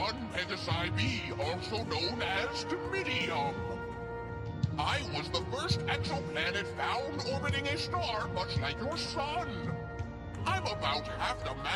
son, Pegasi B, also known as Dimidium. I was the first exoplanet found orbiting a star much like your sun. I'm about half the mass